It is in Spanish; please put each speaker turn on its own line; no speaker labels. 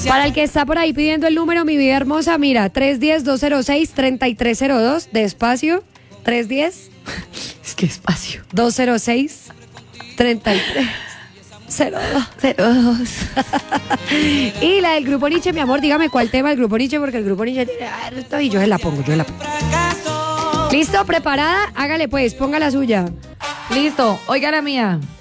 Para el que está por ahí pidiendo el número, mi vida hermosa, mira, 310-206-3302, despacio, 310.
Es que espacio.
206-3302. Y la del Grupo Nietzsche, mi amor, dígame cuál tema del Grupo Nietzsche, porque el Grupo Nietzsche tiene harto y yo se la pongo. ¿Listo? ¿Preparada? Hágale pues, ponga la suya.
Listo, oiga la mía.